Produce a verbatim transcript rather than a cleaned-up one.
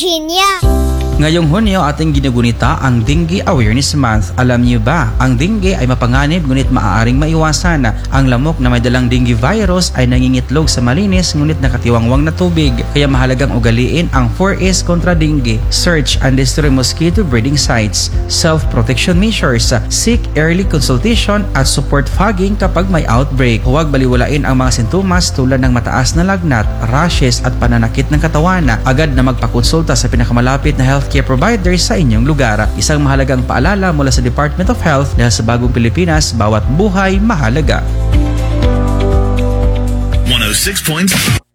Virginia. Ngayong Hunyo ating ginugunita ang Dengue Awareness Month. Alam niyo ba, ang dengue ay mapanganib ngunit maaaring maiwasan. Ang lamok na may dalang dengue virus ay nangingitlog sa malinis ngunit nakatiwangwang na tubig. Kaya mahalagang ugaliin ang four A's kontra dengue. Search and destroy mosquito breeding sites. Self-protection measures. Seek early consultation at support fogging kapag may outbreak. Huwag baliwalain ang mga sintomas tulad ng mataas na lagnat, rashes at pananakit ng katawan. Agad na magpakonsulta sa pinakamalapit na health care providers sa inyong lugar. Isang mahalagang paalala mula sa Department of Health dahil sa bagong Pilipinas, bawat buhay mahalaga. one oh six point